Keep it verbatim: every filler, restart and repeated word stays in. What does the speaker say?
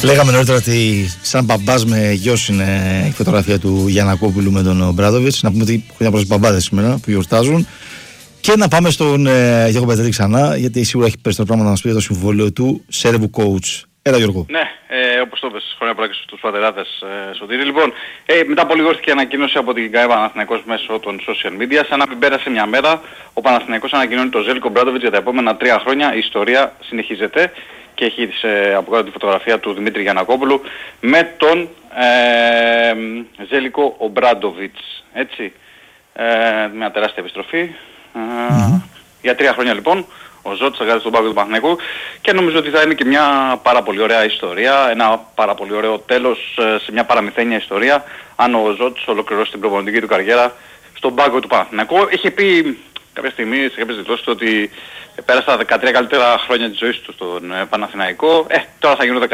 Λέγαμε νωρίτερα ότι σαν μπαμπάς με γιος είναι η φωτογραφία του Γιαννακόπουλου με τον Μπράντοβιτς. Να πούμε ότι χρόνια προς μπαμπάδες σήμερα που γιορτάζουν. Και να πάμε στον ε, Γιώργο Πετρέλη ξανά, γιατί σίγουρα έχει περισσότερο πράγμα να μας πει για το συμβόλαιο του Σέρβου coach. Έλα Γιώργο. Ναι, ε, όπως το είπες, χρόνια πολλά και στους πατεράδες ε, Σωτήρη. Λοιπόν, ε, μετά από λίγο ήρθε ανακοίνωση από την ΚΑΕ Παναθηναϊκός μέσω των social media. Σαν να μην πέρασε μια μέρα, ο Παναθηναϊκός ανακοινώνει τον Ζέλικο Μπράντοβιτς για τα επόμενα τρία χρόνια. Η ιστορία συνεχίζεται και έχει σε, από κάτω τη φωτογραφία του Δημήτρη Γιαννακόπουλου με τον ε, Ζέλικο Ομπράντοβιτς. Έτσι, ε, μια τεράστια επιστροφή. Mm-hmm. Για τρία χρόνια λοιπόν ο Ζώτης θα κάτσει στον πάγκο του Παναθηναϊκού και νομίζω ότι θα είναι και μια πάρα πολύ ωραία ιστορία, ένα πάρα πολύ ωραίο τέλος σε μια παραμυθένια ιστορία αν ο Ζώτης ολοκληρώσει την προπονητική του καριέρα στον πάγκο του Παναθηναϊκού. Είχε πει κάποια στιγμή σε κάποιες δηλώσεις ότι πέρασα τα δεκατρία καλύτερα χρόνια της ζωής του στον Παναθηναϊκό. Ε, τώρα θα γίνουν